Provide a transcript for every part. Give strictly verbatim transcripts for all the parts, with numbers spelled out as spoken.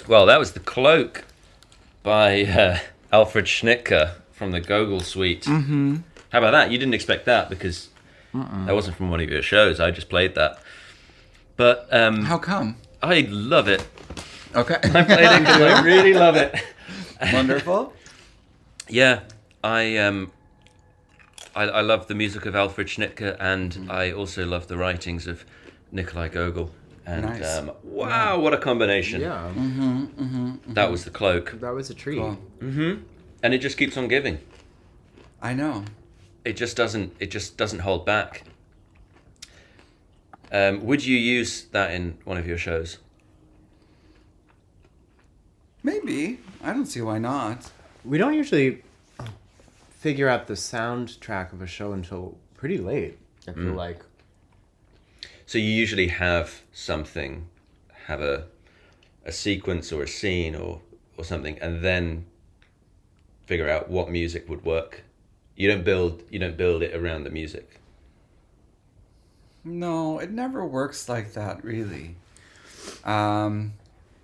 Well, that was The Cloak by uh, Alfred Schnittke from the Gogol Suite. Mm-hmm. How about that? You didn't expect that because Mm-mm. that wasn't from one of your shows. I just played that. But um, how come? I love it. Okay. I played it because I really love it. Wonderful. Yeah, I um, I, I love the music of Alfred Schnittke, and mm. I also love the writings of Nikolai Gogol. And nice. um, wow, what a combination! Yeah, mm-hmm, mm-hmm, mm-hmm. That was The Cloak. That was a treat. Cool. Mm-hmm. And it just keeps on giving. I know. It just doesn't. It just doesn't hold back. Um, would you use that in one of your shows? Maybe. I don't see why not. We don't usually figure out the soundtrack of a show until pretty late, I feel mm. like. So you usually have something, have a a sequence or a scene or, or something, and then figure out what music would work. You don't build you don't build it around the music. No, it never works like that, really. Um,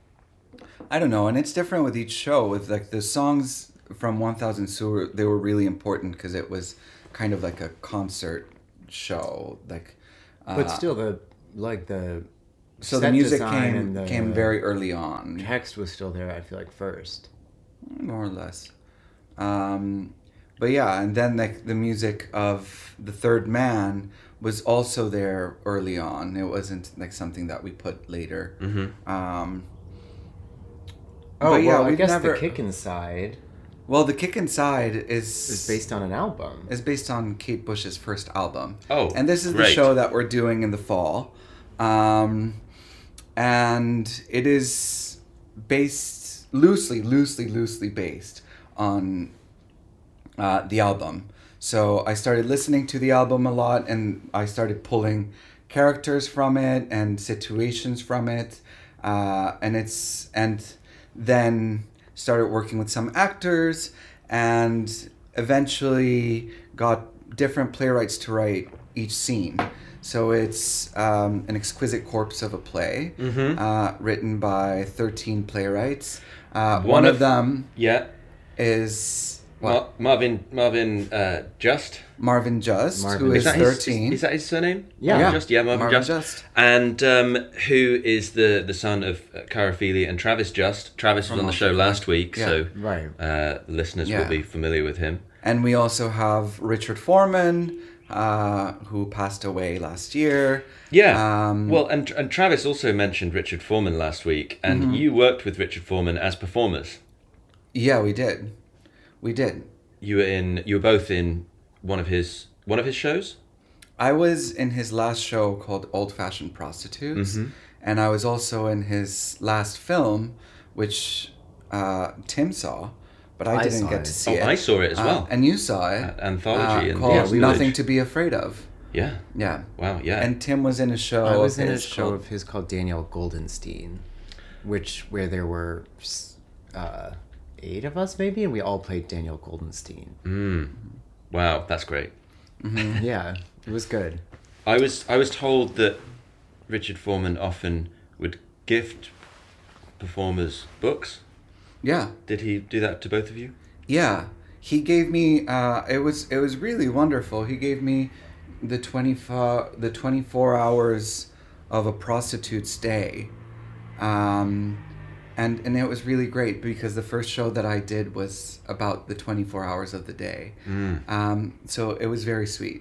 I don't know, and it's different with each show. With like the songs from one thousand Sewer, they were really important because it was kind of like a concert show, like. Uh, but still, the like the. So the music came the came very early on. Text was still there, I feel like, first. More or less. Um, but yeah, and then like the music of The Third Man was also there early on. It wasn't like something that we put later. Mm-hmm. Um, oh, but yeah, well, I guess never... the Kick Inside. Well, the Kick Inside is is based on an album. Is based on Kate Bush's first album. Oh, and this is great. the show that we're doing in the fall, um, and it is based loosely, loosely, loosely based on uh, the album. So I started listening to the album a lot, and I started pulling characters from it and situations from it, uh, and it's and then started working with some actors, and eventually got different playwrights to write each scene. So it's um, An Exquisite Corpse of a Play, mm-hmm. uh, written by thirteen playwrights. Uh, one, one of, of them yeah. is. Mar- Marvin Marvin uh, Just Marvin Just, Marvin. who is, is thirteen. His, is, is that his surname? Yeah, yeah. Just yeah, Marvin, Marvin Just. Just, and um, who is the, the son of uh, Cara Feely and Travis Just. Travis was on the show last week, yeah. so right. uh, listeners yeah. will be familiar with him. And we also have Richard Foreman, uh, who passed away last year. Yeah. Um, well, and and Travis also mentioned Richard Foreman last week, and mm-hmm. you worked with Richard Foreman as performers. Yeah, we did. We did. You were in. You were both in one of his one of his shows. I was in his last show called Old Fashioned Prostitutes, mm-hmm. and I was also in his last film, which uh, Tim saw, but I, I didn't saw get it. to see Oh, it. I saw it as Uh, well. and you saw it. Uh, anthology uh, and called yeah, we Nothing would. to Be Afraid of. Yeah. Yeah. Wow. Yeah. And Tim was in a show. I was of in a his show called- of his called Daniel Goldenstein, which where there were uh, eight of us maybe, and we all played Daniel Goldenstein. Mm. Wow, that's great. Mm-hmm. Yeah, it was good. I was I was told that Richard Foreman often would gift performers books. Yeah. Did he do that to both of you? Yeah. He gave me. Uh, it was it was really wonderful. He gave me the twenty four the twenty four hours of a prostitute's day, um, and and it was really great because the first show that I did was about the twenty four hours of the day. Mm. Um, so it was very sweet.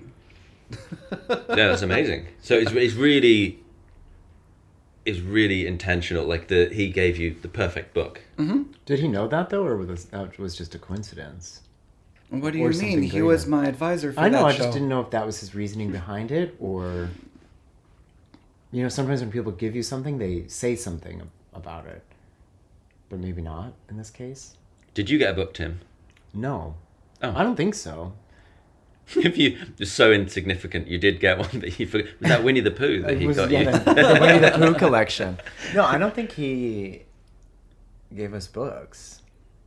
Yeah, that's amazing. So it's it's really it's really intentional. Like the he gave you the perfect book. Mm-hmm. Did he know that though, or was that was just a coincidence? What do Or you something mean? He greater. was my advisor for I know. that I show. just didn't know if that was his reasoning behind it, or you know, sometimes when people give you something, they say something about it, but maybe not in this case. Did you get a book, Tim? No, Oh. I don't think so. If you just so insignificant, you did get one that you forgot. Was that Winnie the Pooh that It he was, got yeah, you? the, the Winnie the Pooh collection. No, I don't think he gave us books.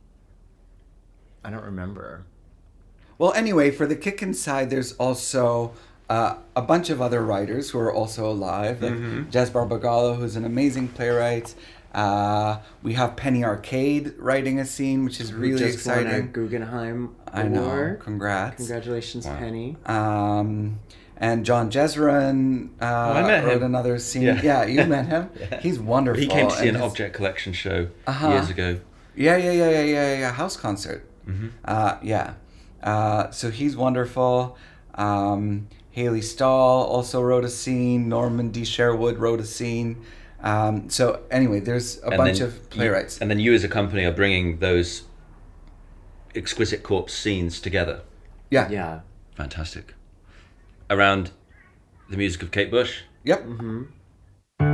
I don't remember. Well, anyway, for the Kick Inside, there's also uh, a bunch of other writers who are also alive. Like Mhm. Jez Barbagallo, who's an amazing playwright. Uh, we have Penny Arcade writing a scene, which is Who really just won a exciting. Guggenheim I know. Award. Congrats. Congratulations, Wow. Penny. Um, and John Jezrin uh, I met wrote him. another scene. Yeah. Yeah, you met him. Yeah. He's wonderful. He came to see and an his- object collection show Uh-huh. years ago. Yeah, yeah, yeah, yeah, yeah, yeah. House concert. Mm-hmm. Uh, yeah. Uh, so he's wonderful. Um, Haley Stahl also wrote a scene. Norman D. Sherwood wrote a scene. Um, so anyway, there's a And bunch then of playwrights. You, and then you as a company are bringing those exquisite corpse scenes together. yeah. Yeah. Fantastic. Around the music of Kate Bush. Yep. Mm-hmm.